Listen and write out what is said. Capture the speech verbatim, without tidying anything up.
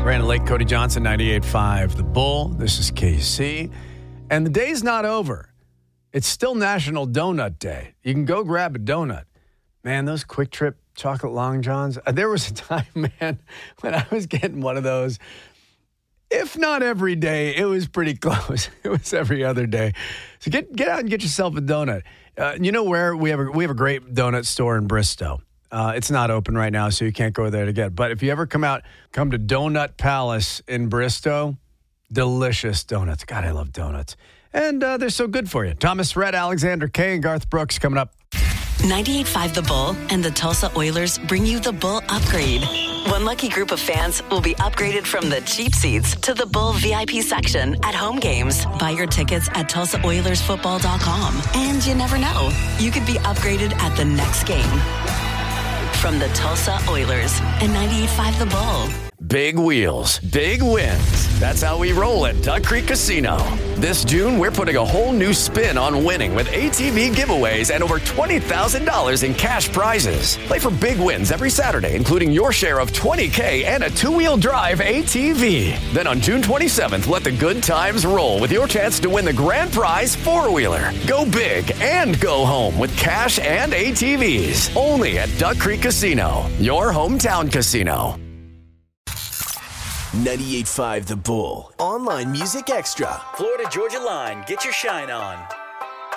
Brandon Lake, Cody Johnson, ninety-eight point five The Bull. This is K C. And the day's not over. It's still National Donut Day. You can go grab a donut. Man, those Quick Trip chocolate long johns. Uh, there was a time, man, when I was getting one of those. If not every day, it was pretty close. It was every other day. So get get out and get yourself a donut. Uh, you know where we have a, we have a great donut store in Bristow. Uh, it's not open right now, so you can't go there to get it. But if you ever come out, come to Donut Palace in Bristow. Delicious donuts. God, I love donuts. And uh, they're so good for you. Thomas Rhett, Alexander Kay, and Garth Brooks coming up. ninety-eight point five The Bull and the Tulsa Oilers bring you the Bull Upgrade. One lucky group of fans will be upgraded from the cheap seats to the Bull V I P section at home games. Buy your tickets at Tulsa Oilers Football dot com. And you never know, you could be upgraded at the next game. From the Tulsa Oilers and ninety-eight point five The Bull. Big wheels, big wins. That's how we roll at Duck Creek Casino. This June, we're putting a whole new spin on winning with A T V giveaways and over twenty thousand dollars in cash prizes. Play for big wins every Saturday, including your share of twenty K and a two-wheel drive A T V. Then on June twenty-seventh, let the good times roll with your chance to win the grand prize four-wheeler. Go big and go home with cash and A T Vs. Only at Duck Creek Casino, your hometown casino. ninety-eight point five The Bull. Online Music Extra. Florida Georgia Line. Get your shine on.